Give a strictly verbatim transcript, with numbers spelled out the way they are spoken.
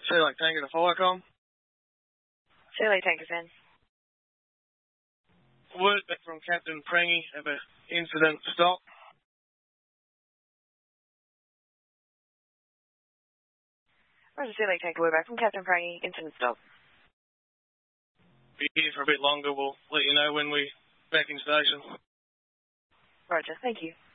Sea Lake Tanker to Firecom. Sea Lake Tanker, Fan. Word back from Captain Prangy of an incident stop. Roger, Sea Lake Tanker, word back from Captain Prangy, incident stop. Be here for a bit longer. We'll let you know when we're back in station. Roger, thank you.